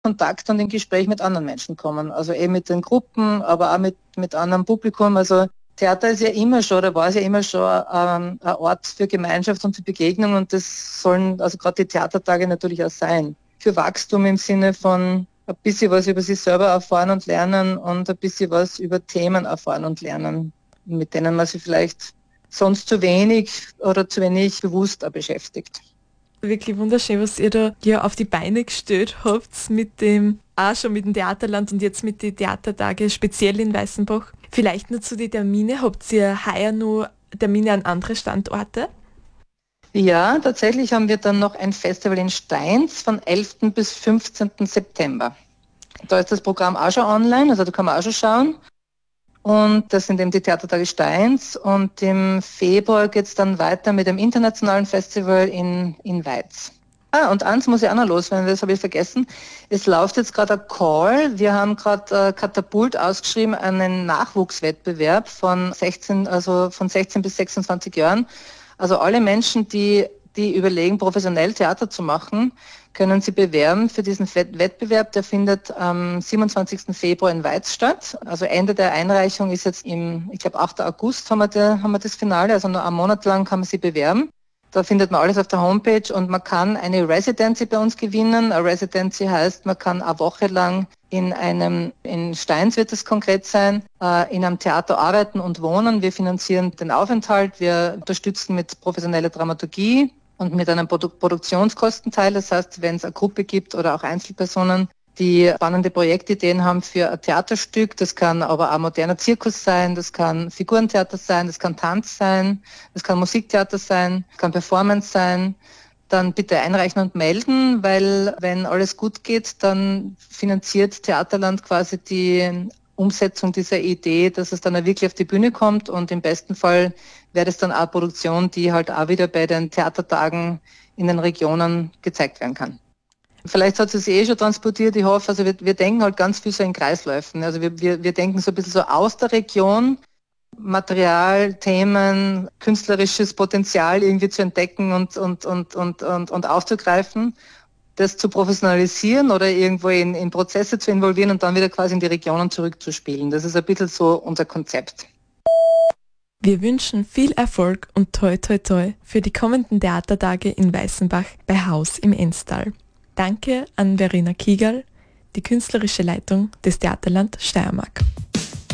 Kontakt und in Gespräch mit anderen Menschen kommen. Also eben mit den Gruppen, aber auch mit anderem Publikum. Also Theater ist ja immer schon, oder war es ja immer schon ein Ort für Gemeinschaft und für Begegnung, und das sollen also gerade die Theatertage natürlich auch sein. Für Wachstum im Sinne von ein bisschen was über sich selber erfahren und lernen und ein bisschen was über Themen erfahren und lernen, mit denen man sich vielleicht sonst zu wenig oder zu wenig bewusst beschäftigt. Wirklich wunderschön, was ihr da ja auf die Beine gestellt habt mit dem, auch schon mit dem Theaterland und jetzt mit den Theatertage, speziell in Weißenbach. Vielleicht nur zu den Termine. Habt ihr heuer noch Termine an andere Standorte? Ja, tatsächlich haben wir dann noch ein Festival in Steins von 11. bis 15. September. Da ist das Programm auch schon online, also da kann man auch schon schauen. Und das sind eben die Theatertage Steins. Und im Februar geht es dann weiter mit dem internationalen Festival in Weiz. Und eins muss ich auch noch loswerden, das habe ich vergessen. Es läuft jetzt gerade ein Call. Wir haben gerade Katapult ausgeschrieben, einen Nachwuchswettbewerb von 16 bis 26 Jahren. Also alle Menschen, die überlegen, professionell Theater zu machen, können Sie bewerben für diesen Wettbewerb. Der findet am 27. Februar in Weiz statt. Also Ende der Einreichung ist jetzt ich glaube 8. August haben wir das Finale, also nur einen Monat lang kann man sich bewerben. Da findet man alles auf der Homepage und man kann eine Residency bei uns gewinnen. Eine Residency heißt, man kann eine Woche lang in Steins wird es konkret sein, in einem Theater arbeiten und wohnen. Wir finanzieren den Aufenthalt, wir unterstützen mit professioneller Dramaturgie und mit einem Produktionskostenteil. Das heißt, wenn es eine Gruppe gibt oder auch Einzelpersonen, die spannende Projektideen haben für ein Theaterstück, das kann aber auch moderner Zirkus sein, das kann Figurentheater sein, das kann Tanz sein, das kann Musiktheater sein, das kann Performance sein, dann bitte einreichen und melden, weil wenn alles gut geht, dann finanziert Theaterland quasi die Umsetzung dieser Idee, dass es dann auch wirklich auf die Bühne kommt, und im besten Fall wäre das dann auch eine Produktion, die halt auch wieder bei den Theatertagen in den Regionen gezeigt werden kann. Vielleicht hat es schon transportiert, ich hoffe, also wir denken halt ganz viel so in Kreisläufen. Also wir denken so ein bisschen so aus der Region, Material, Themen, künstlerisches Potenzial irgendwie zu entdecken und aufzugreifen, das zu professionalisieren oder irgendwo in Prozesse zu involvieren und dann wieder quasi in die Regionen zurückzuspielen. Das ist ein bisschen so unser Konzept. Wir wünschen viel Erfolg und toi toi toi für die kommenden Theatertage in Weißenbach bei Haus im Enstal. Danke an Verena Kiegerl, die künstlerische Leitung des Theaterland Steiermark.